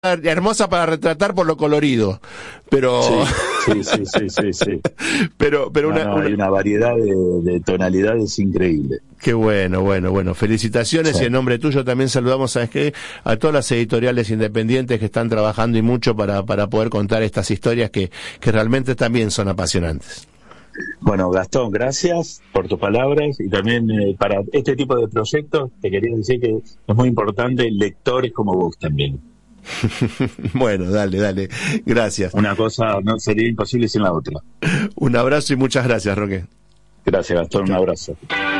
hermosa para retratar por lo colorido, pero sí. pero Hay una variedad de tonalidades increíble. Qué bueno, felicitaciones, Sí. y en nombre tuyo también saludamos, ¿sabes qué?, a todas las editoriales independientes que están trabajando y mucho para poder contar estas historias que realmente también son apasionantes. Bueno, Gastón, gracias por tus palabras, y también para este tipo de proyectos te quería decir que es muy importante lectores como vos también. Bueno, dale, gracias. Una cosa no sería imposible sin la otra. Un abrazo y muchas gracias, Roque. Gracias, Gastón, un abrazo.